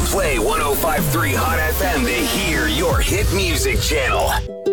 Play 105.3 Hot FM to hear your hit music channel.